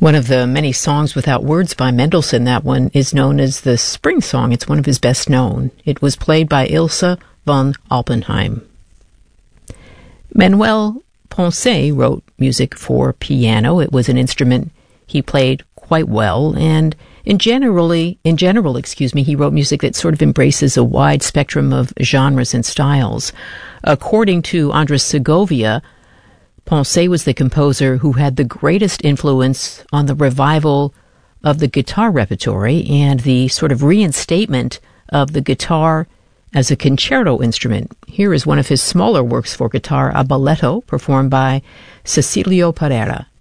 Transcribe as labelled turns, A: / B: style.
A: One of the many songs without words by Mendelssohn, that one is known as the Spring Song. It's one of his best known. It was played by Ilse von Oppenheim. Manuel Ponce wrote music for piano. It was an instrument he played quite well, and in general, he wrote music that sort of embraces a wide spectrum of genres and styles. According to Andres Segovia, Ponce was the composer who had the greatest influence on the revival of the guitar repertory and the sort of reinstatement of the guitar as a concerto instrument. Here is one of his smaller works for guitar, a balletto, performed by Cecilio Pereira.